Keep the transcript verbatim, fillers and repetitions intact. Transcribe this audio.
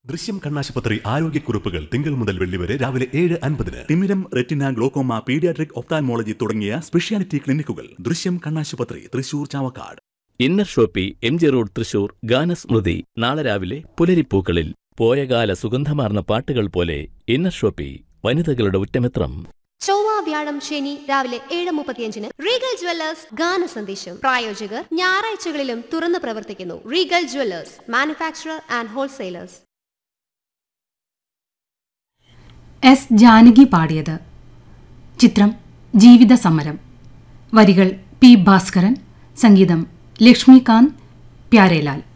ദൃശ്യം കണ്ണാശുപത്രി ആരോഗ്യക്കുറിപ്പുകൾ തിങ്കൾ മുതൽ വെള്ളി വരെ രാവിലെ ഏഴ് അൻപതിന്. തിമിരം, റെറ്റിന, ഗ്ലോക്കോമ, പീഡിയാട്രിക് ഒപ്താൽമോളജി തുടങ്ങിയ സ്പെഷ്യാലിറ്റി ക്ലിനിക്കുകൾ. ദൃശ്യം കണ്ണാശുപത്രി, Thrissur, Chavakkad. Inner Shopee, M G road, Thrissur. ഗാനസ്മൃതി നാളെ രാവിലെ പുലരിപ്പൂക്കളിൽ. പോയകാല സുഗന്ധമാർന്ന പാട്ടുകൾ പോലെ ഇന്നർ ഷോപ്പി, വനിതകളുടെ ഉറ്റമിത്രം. ചൊവ്വ, വ്യാഴം, ശനി രാവിലെ ഏഴ് മുപ്പത്തിയഞ്ചിന് റീഗൽ ജ്വല്ലേഴ്സ് ഗാന സന്ദേശം. പ്രായോജകർ ഞായറാഴ്ചകളിലും തുറന്നു പ്രവർത്തിക്കുന്നു. Regal Jewellers, manufacturer and wholesalers. S Janaki പാടിയത്. ചിത്രം ജീവിത സമരം. വരികൾ പി ഭാസ്കരൻ, സംഗീതം ലക്ഷ്മികാന്ത് പ്യാരേലാൽ.